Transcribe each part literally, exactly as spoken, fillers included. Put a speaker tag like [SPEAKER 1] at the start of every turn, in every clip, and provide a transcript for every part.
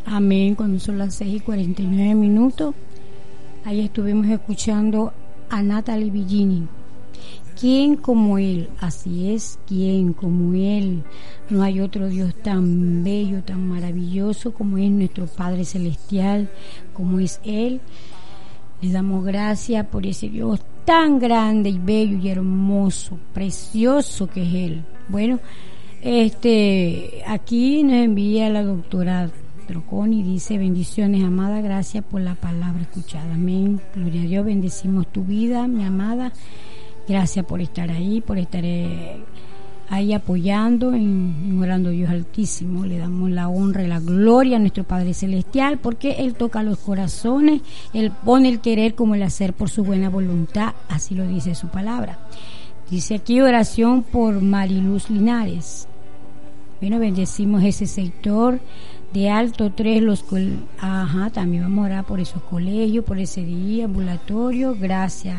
[SPEAKER 1] Amén. Cuando son las seis y cuarenta y nueve minutos, ahí estuvimos escuchando a Natalie Billini. ¿Quién como Él? Así es, ¿quién como Él? No hay otro Dios tan bello, tan maravilloso como es nuestro Padre Celestial, como es Él. Le damos gracias por ese Dios tan grande y bello y hermoso, precioso que es Él. Bueno, este, aquí nos envía la doctora Troconi, dice: bendiciones, amada, gracias por la palabra escuchada. Amén. Gloria a Dios, bendecimos tu vida, mi amada. Gracias por estar ahí, por estar eh, ahí apoyando en, en Orando a Dios Altísimo. Le damos la honra y la gloria a nuestro Padre Celestial, porque Él toca los corazones, Él pone el querer como el hacer por su buena voluntad, así lo dice su palabra. Dice aquí oración por Mariluz Linares. Bueno, bendecimos ese sector de Alto tres, los col- ajá, también vamos a orar por esos colegios, por ese día ambulatorio. Gracias.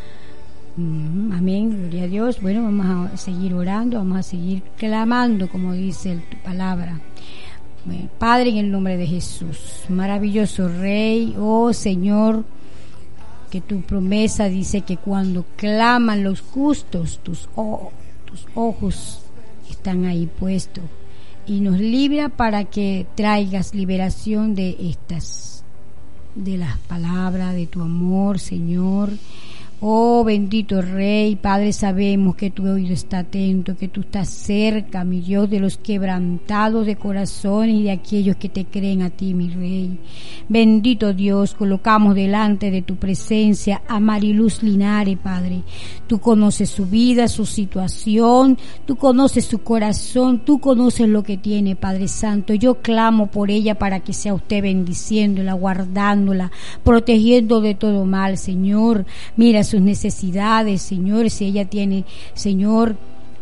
[SPEAKER 1] Mm, amén, gloria a Dios. Bueno, vamos a seguir orando, vamos a seguir clamando, como dice tu palabra. Bueno, Padre, en el nombre de Jesús, maravilloso Rey, oh Señor, que tu promesa dice que cuando claman los justos, tus, oh, tus ojos están ahí puestos, y nos libra para que traigas liberación de estas, de las palabras de tu amor, Señor. Oh bendito Rey, Padre, sabemos que tu oído está atento, que tú estás cerca, mi Dios, de los quebrantados de corazón y de aquellos que te creen a ti, mi Rey. Bendito Dios, colocamos delante de tu presencia a Mariluz Linares, Padre. Tú conoces su vida, su situación, tú conoces su corazón, tú conoces lo que tiene, Padre Santo. Yo clamo por ella para que sea usted bendiciéndola, guardándola, protegiendo de todo mal, Señor. Mira sus necesidades, Señor, si ella tiene, Señor,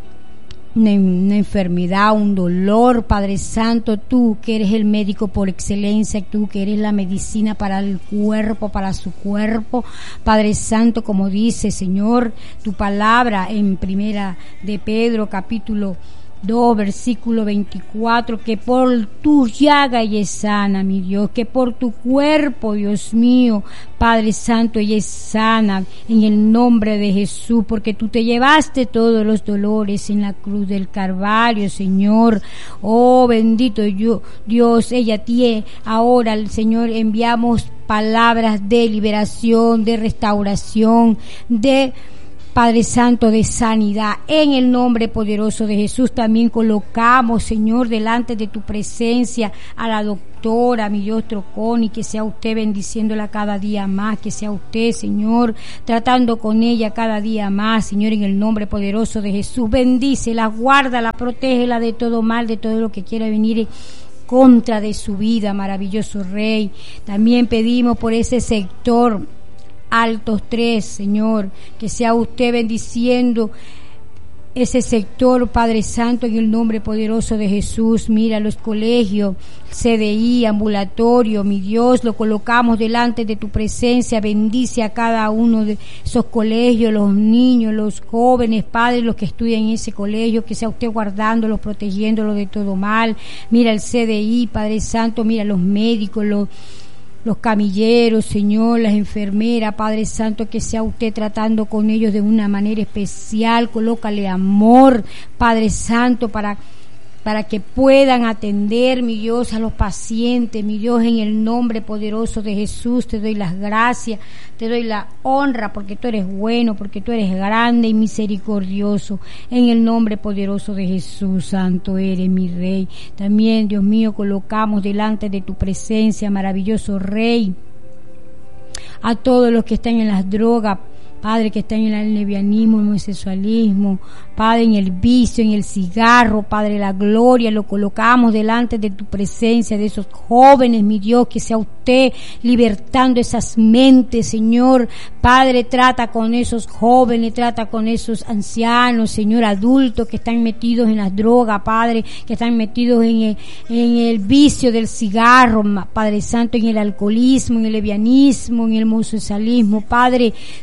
[SPEAKER 1] una, una enfermedad, un dolor, Padre Santo, tú que eres el médico por excelencia, tú que eres la medicina para el cuerpo, para su cuerpo, Padre Santo, como dice, Señor, tu palabra en primera de Pedro, capítulo dos, versículo veinticuatro, que por tu llaga ella es sana, mi Dios, que por tu cuerpo, Dios mío, Padre Santo, ella es sana, en el nombre de Jesús, porque tú te llevaste todos los dolores en la cruz del Calvario, Señor. Oh, bendito yo, Dios, ella tiene, ahora, el Señor, enviamos palabras de liberación, de restauración, de Padre Santo, de sanidad, en el nombre poderoso de Jesús. También colocamos, Señor, delante de tu presencia a la doctora, mi Dios, Troconi, que sea usted bendiciéndola cada día más, que sea usted, Señor, tratando con ella cada día más, Señor, en el nombre poderoso de Jesús. Bendícela, guárdala, protégela de todo mal, de todo lo que quiera venir contra de su vida, maravilloso Rey. También pedimos por ese sector Altos tres, Señor, que sea usted bendiciendo ese sector, Padre Santo, en el nombre poderoso de Jesús. Mira los colegios, C D I, ambulatorio, mi Dios, lo colocamos delante de tu presencia. Bendice a cada uno de esos colegios, los niños, los jóvenes, Padre, los que estudian en ese colegio, que sea usted guardándolos, protegiéndolos de todo mal. Mira el C D I, Padre Santo, mira los médicos, los los camilleros, Señor, las enfermeras, Padre Santo, que sea usted tratando con ellos de una manera especial. Colócale amor, Padre Santo, para para que puedan atender, mi Dios, a los pacientes, mi Dios, en el nombre poderoso de Jesús. Te doy las gracias, te doy la honra, porque tú eres bueno, porque tú eres grande y misericordioso, en el nombre poderoso de Jesús. Santo eres, mi Rey. También, Dios mío, colocamos delante de tu presencia, maravilloso Rey, a todos los que están en las drogas, Padre, que están en el lesbianismo, en el homosexualismo, Padre, en el vicio, en el cigarro, Padre, la gloria, lo colocamos delante de tu presencia, de esos jóvenes, mi Dios, que sea usted libertando esas mentes, Señor. Padre, trata con esos jóvenes, trata con esos ancianos, Señor, adultos que están metidos en las drogas, Padre, que están metidos en el, en el vicio del cigarro, Padre Santo, en el alcoholismo, en el lesbianismo, en el homosexualismo, Padre, sea usted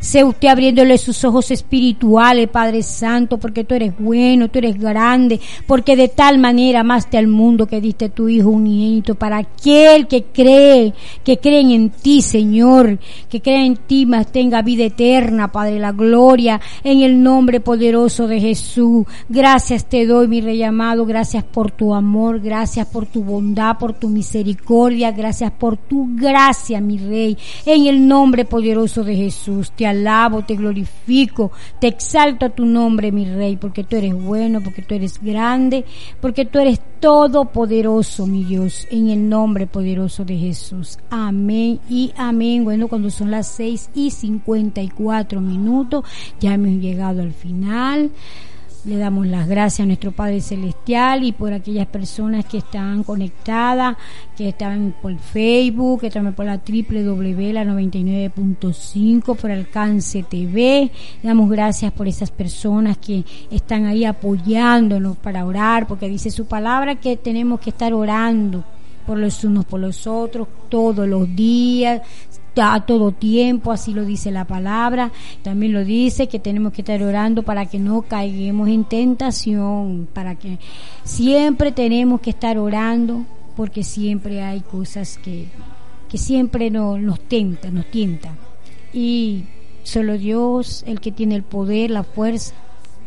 [SPEAKER 1] usted abriéndole sus ojos espirituales, Padre Santo, porque tú eres bueno, tú eres grande, porque de tal manera amaste al mundo que diste tu Hijo unigénito para aquel que cree, que creen en ti, Señor, que cree en ti, más tenga vida eterna, Padre, la gloria, en el nombre poderoso de Jesús. Gracias te doy, mi Rey amado, gracias por tu amor, gracias por tu bondad, por tu misericordia, gracias por tu gracia, mi Rey, en el nombre poderoso de Jesús. Te alabo, te glorifico, te exalto tu nombre, mi Rey, porque tú eres bueno, porque tú eres grande, porque tú eres todopoderoso, mi Dios, en el nombre poderoso de Jesús. Amén y amén. Bueno, cuando son las seis y cincuenta y cuatro minutos, ya hemos llegado al final. Le damos las gracias a nuestro Padre Celestial y por aquellas personas que están conectadas, que están por Facebook, que están por la doble u doble u doble u punto la noventa y nueve punto cinco, por Alcance T V. Le damos gracias por esas personas que están ahí apoyándonos para orar, porque dice su palabra que tenemos que estar orando por los unos por los otros todos los días, a todo tiempo, así lo dice la palabra. También lo dice que tenemos que estar orando para que no caigamos en tentación, para que siempre tenemos que estar orando, porque siempre hay cosas que, que siempre nos, nos tentan, nos tientan. Y solo Dios, el que tiene el poder, la fuerza,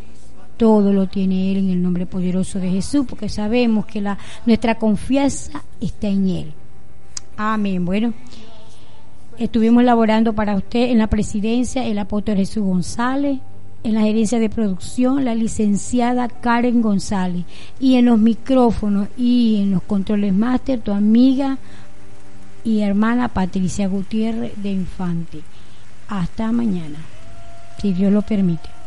[SPEAKER 1] todo lo tiene Él en el nombre poderoso de Jesús, porque sabemos que la, nuestra confianza está en Él. Amén. Bueno, estuvimos laborando para usted en la presidencia el apóstol Jesús González, en la gerencia de producción la licenciada Karen González, y en los micrófonos y en los controles máster tu amiga y hermana Patricia Gutiérrez de Infante. Hasta mañana, si Dios lo permite.